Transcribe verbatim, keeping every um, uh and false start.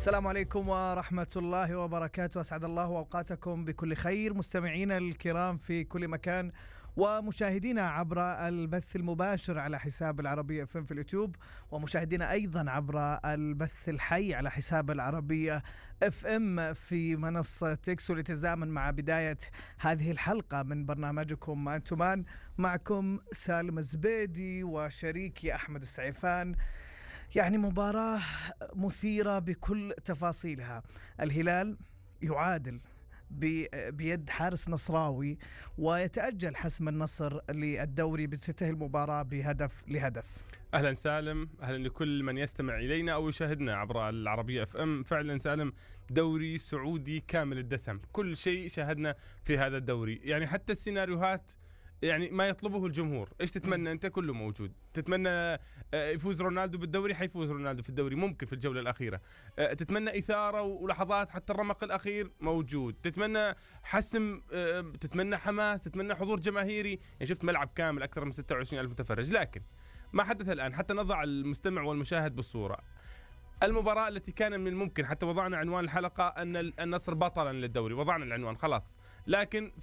السلام عليكم ورحمة الله وبركاته. أسعد الله أوقاتكم بكل خير مستمعينا الكرام في كل مكان ومشاهدينا عبر البث المباشر على حساب العربية اف ام في اليوتيوب، ومشاهدينا أيضا عبر البث الحي على حساب العربية اف ام في منصة تكس. ولتزامن مع بداية هذه الحلقة من برنامجكم أنتمان، معكم سالم الزبيدي وشريكي أحمد السعيفان. يعني مباراة مثيرة بكل تفاصيلها. الهلال يعادل بيد حارس نصراوي ويتأجل حسم النصر للدوري، بتنتهي المباراة بهدف لهدف. أهلا سالم، أهلا لكل من يستمع إلينا أو يشاهدنا عبر العربية اف ام. فعلا سالم، دوري سعودي كامل الدسم، كل شيء شاهدنا في هذا الدوري، يعني حتى السيناريوهات يعني ما يطلبه الجمهور. ايش تتمنى انت؟ كله موجود. تتمنى يفوز رونالدو بالدوري، حيفوز رونالدو في الدوري ممكن في الجولة الأخيرة. تتمنى إثارة ولحظات حتى الرمق الأخير موجود. تتمنى حسم، تتمنى حماس، تتمنى حضور جماهيري. يعني شفت ملعب كامل أكثر من ستة وعشرين ألف متفرج. لكن ما حدث الآن، حتى نضع المستمع والمشاهد بالصورة. المباراة التي كان من الممكن، حتى وضعنا عنوان الحلقة أن النصر بطلا للدوري، وضعنا العنوان خلاص، لكن